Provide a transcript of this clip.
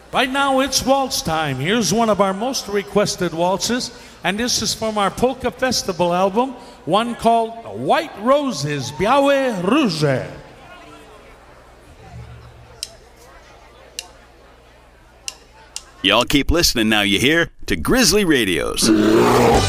Right now it's waltz time. Here's one of our most requested waltzes, and this is from our Polka Festival album, one called White Roses, Białe Róże. Y'all keep listening now, you hear, to Grizzly Radios.